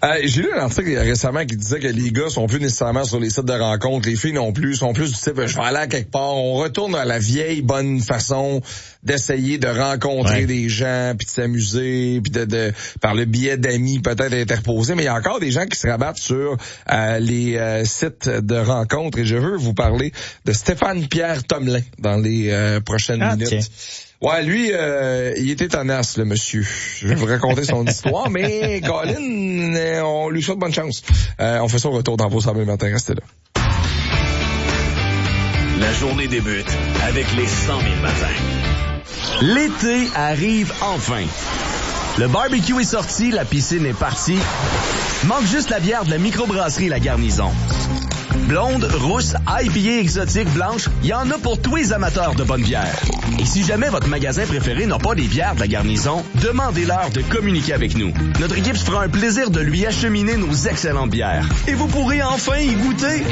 J'ai lu un article récemment qui disait que les gars sont plus nécessairement sur les sites de rencontres, les filles non plus, sont plus du type je vais aller à quelque part. On retourne à la vieille bonne façon d'essayer de rencontrer des gens, puis de s'amuser, puis de par le biais d'amis peut-être interposés. Mais il y a encore des gens qui se rabattent sur les sites de rencontres. Et je veux vous parler de Stéphane-Pierre Tomlin dans les prochaines minutes. Tiens. Ouais, lui, il était tenace, le monsieur. Je vais vous raconter son histoire, mais Colin, on lui souhaite bonne chance. On fait son retour dans vos samedis matin. Restez là. La journée débute avec les 100 000 matins. L'été arrive enfin. Le barbecue est sorti, la piscine est partie. Manque juste la bière de la microbrasserie La Garnison. Blonde, rousse, IPA exotique, blanche, il y en a pour tous les amateurs de bonne bière. Et si jamais votre magasin préféré n'a pas des bières de La Garnison, demandez-leur de communiquer avec nous. Notre équipe se fera un plaisir de lui acheminer nos excellentes bières. Et vous pourrez enfin y goûter.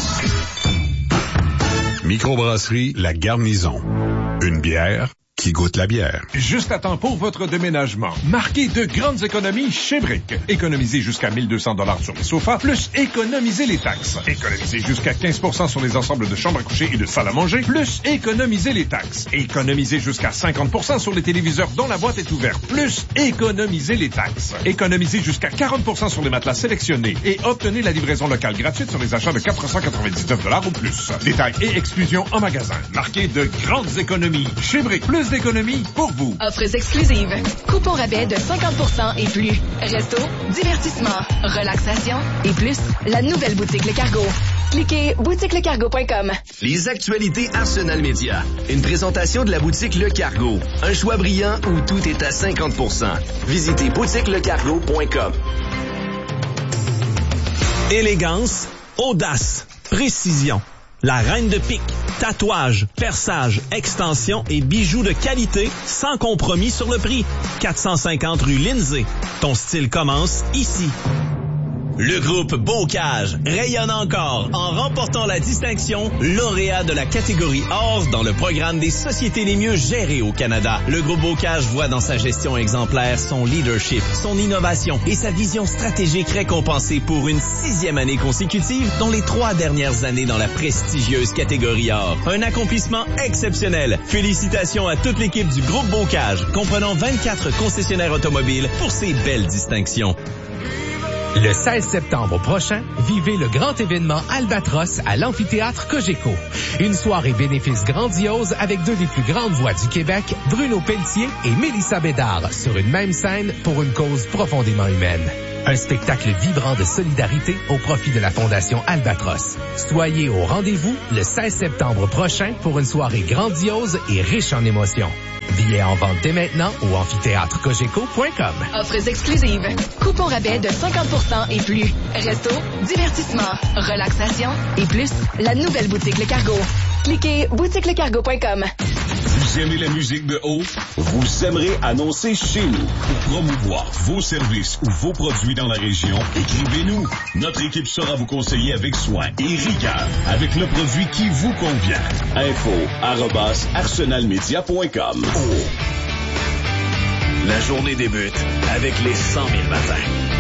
Microbrasserie La Garnison. Une bière qui goûte la bière. Juste à temps pour votre déménagement. Marquez de grandes économies chez Brick. Économisez jusqu'à 1200 $ sur les sofas, plus économisez les taxes. Économisez jusqu'à 15% sur les ensembles de chambres à coucher et de salles à manger, plus économisez les taxes. Économisez jusqu'à 50% sur les téléviseurs dont la boîte est ouverte, plus économisez les taxes. Économisez jusqu'à 40% sur les matelas sélectionnés et obtenez la livraison locale gratuite sur les achats de 499 $ ou plus. Détails et exclusions en magasin. Marquez de grandes économies chez Brick. Plus d'économies pour vous. Offres exclusives. Coupons rabais de 50% et plus. Resto, divertissement, relaxation et plus. La nouvelle boutique Le Cargo. Cliquez boutiquelecargo.com. Les actualités Arsenal Média. Une présentation de la boutique Le Cargo. Un choix brillant où tout est à 50%. Visitez boutiquelecargo.com. Élégance, audace, précision. La reine de pique, tatouage, perçage, extension et bijoux de qualité sans compromis sur le prix. 450 rue Lindsay. Ton style commence ici. Le groupe Bocage rayonne encore en remportant la distinction lauréat de la catégorie Or dans le programme des sociétés les mieux gérées au Canada. Le groupe Bocage voit dans sa gestion exemplaire son leadership, son innovation et sa vision stratégique récompensée pour une 6e année consécutive, dont les 3 dernières années dans la prestigieuse catégorie Or. Un accomplissement exceptionnel. Félicitations à toute l'équipe du groupe Bocage, comprenant 24 concessionnaires automobiles pour ces belles distinctions. Le 16 septembre prochain, vivez le grand événement Albatros à l'amphithéâtre Cogeco. Une soirée bénéfice grandiose avec 2 des plus grandes voix du Québec, Bruno Pelletier et Mélissa Bédard, sur une même scène pour une cause profondément humaine. Un spectacle vibrant de solidarité au profit de la Fondation Albatros. Soyez au rendez-vous le 16 septembre prochain pour une soirée grandiose et riche en émotions. Billets en vente dès maintenant au amphithéâtrecogeco.com. Offres exclusives. Coupons rabais de 50% et plus. Resto, divertissement, relaxation et plus. La nouvelle boutique Le Cargo. Cliquez boutiquelecargo.com. Vous aimez la musique de haut? Vous aimerez annoncer chez nous. Pour promouvoir vos services ou vos produits dans la région, écrivez-nous. Notre équipe saura vous conseiller avec soin et rigueur avec le produit qui vous convient. info@arsenalmedia.com. La journée débute avec les 100 000 matins.